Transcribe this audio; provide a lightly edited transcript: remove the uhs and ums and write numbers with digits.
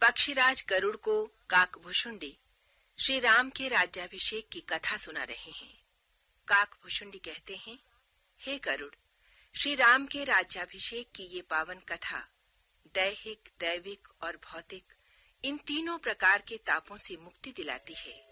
पक्षीराज गरुड़ को काकभुशुंडी श्री राम के राज्याभिषेक की कथा सुना रहे हैं। काकभुशुंडी कहते हैं, हे गरुड़, श्री राम के राज्याभिषेक की ये पावन कथा दैहिक, दैविक और भौतिक इन तीनों प्रकार के तापों से मुक्ति दिलाती है।